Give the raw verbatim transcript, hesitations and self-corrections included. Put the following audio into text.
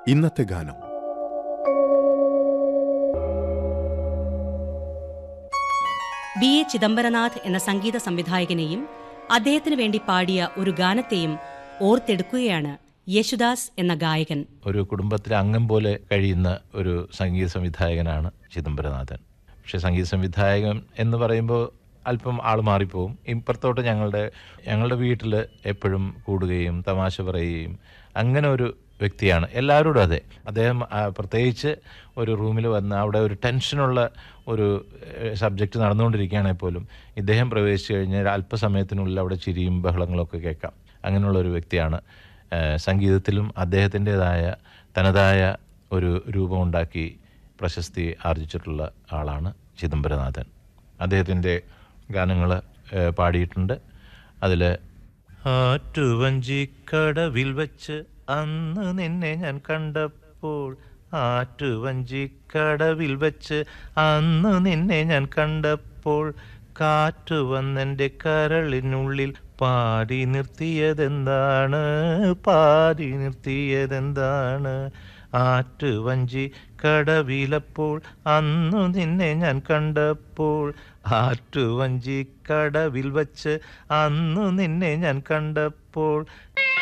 ഇന്നത്തെ ഗാനം. B A Chidambaranath എന്ന സംഗീത സംവിധായകനെയും അദ്ദേഹത്തിന് വേണ്ടി പാടിയ ഒരു ഗാനത്തെയും ഓർത്തെടുക്കുകയാണ് യേശുദാസ് എന്ന ഗായകൻ. ഒരു കുടുംബത്തിലെ അംഗം പോലെ കഴിയുന്ന ഒരു സംഗീത സംവിധായകനാണ് ചിദംബരനാഥൻ. പക്ഷെ സംഗീത സംവിധായകൻ എന്ന് പറയുമ്പോൾ അല്പം ആൾ മാറിപ്പോവും. ഇപ്പുറത്തോട്ട് ഞങ്ങളുടെ ഞങ്ങളുടെ വീട്ടിൽ എപ്പോഴും കൂടുകയും തമാശ പറയുകയും അങ്ങനെ ഒരു വ്യക്തിയാണ്. എല്ലാവരോടും അതെ. അദ്ദേഹം പ്രത്യേകിച്ച് ഒരു റൂമിൽ വന്ന് അവിടെ ഒരു ടെൻഷനുള്ള ഒരു സബ്ജക്റ്റ് നടന്നുകൊണ്ടിരിക്കുകയാണെങ്കിൽ പോലും ഇദ്ദേഹം പ്രവേശിച്ചു കഴിഞ്ഞാൽ അല്പസമയത്തിനുള്ളിൽ അവിടെ ചിരിയും ബഹളങ്ങളൊക്കെ കേൾക്കാം. അങ്ങനെയുള്ള ഒരു വ്യക്തിയാണ്. സംഗീതത്തിലും അദ്ദേഹത്തിൻ്റെതായ തനതായ ഒരു രൂപമുണ്ടാക്കി പ്രശസ്തി ആർജിച്ചിട്ടുള്ള ആളാണ് ചിദംബരനാഥൻ. അദ്ദേഹത്തിൻ്റെ ഗാനങ്ങൾ പാടിയിട്ടുണ്ട്. അതിൽ ആറ്റുവഞ്ചിക്കടവിൽ വെച്ച് അന്ന് നിന്നെ ഞാൻ കണ്ടപ്പോൾ, ആറ്റുവഞ്ചിക്കടവിൽ വെച്ച് അന്ന് നിന്നെ ഞാൻ കണ്ടപ്പോൾ, കാറ്റു വന്നെൻ്റെ കരളിനുള്ളിൽ പാടി നിർത്തിയതെന്താണ്, പാടി നിർത്തിയതെന്താണ്. ആറ്റുവഞ്ചി കടവിലപ്പോൾ അന്നു നിന്നെ ഞാൻ കണ്ടപ്പോൾ, ആറ്റുവഞ്ചി കടവിൽ വച്ച് അന്നു നിന്നെ ഞാൻ കണ്ടപ്പോൾ.